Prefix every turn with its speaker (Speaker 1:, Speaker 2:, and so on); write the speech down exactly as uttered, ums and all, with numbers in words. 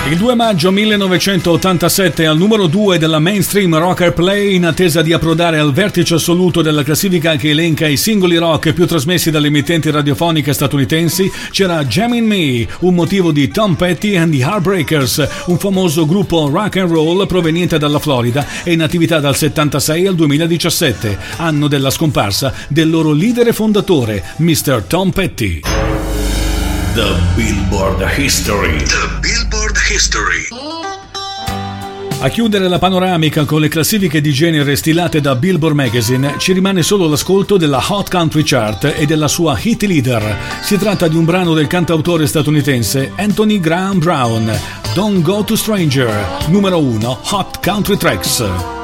Speaker 1: Il due maggio millenovecentottantasette al numero due della Mainstream Rocker Play, in attesa di approdare al vertice assoluto della classifica che elenca i singoli rock più trasmessi dalle emittenti radiofoniche statunitensi, c'era Jammin' Me, un motivo di Tom Petty and the Heartbreakers, un famoso gruppo rock and roll proveniente dalla Florida e in attività dal settantasei al duemiladiciassette, anno della scomparsa del loro leader e fondatore, mister Tom Petty. The Billboard History.
Speaker 2: The Billboard History.
Speaker 1: A chiudere la panoramica con le classifiche di genere stilate da Billboard Magazine ci rimane solo l'ascolto della Hot Country Chart e della sua hit leader. Si tratta di un brano del cantautore statunitense Anthony Graham Brown, Don't Go to Stranger, numero uno Hot Country Tracks.